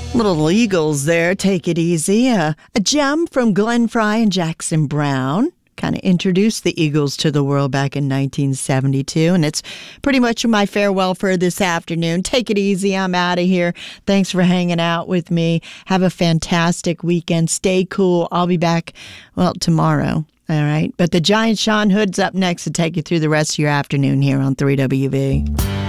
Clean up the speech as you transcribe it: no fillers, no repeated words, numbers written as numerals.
Little Eagles there, Take It Easy. A gem from Glenn Frey and Jackson Browne. Kind of introduced the Eagles to the world back in 1972. And it's pretty much my farewell for this afternoon. Take it easy. I'm out of here. Thanks for hanging out with me. Have a fantastic weekend. Stay cool. I'll be back, tomorrow. All right. But the Giant Sean Hood's up next to take you through the rest of your afternoon here on 3WV.